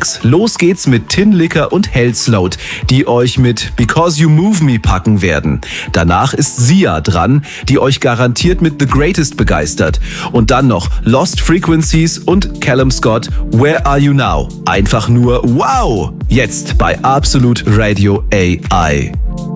Tracks. Los geht's mit Tin Liquor und Hellsloat, die euch mit Because You Move Me packen werden. Danach ist Sia dran, die euch garantiert mit The Greatest begeistert. Und dann noch Lost Frequencies und Callum Scott, Where Are You Now? Einfach nur wow! Jetzt bei Absolute Radio AI.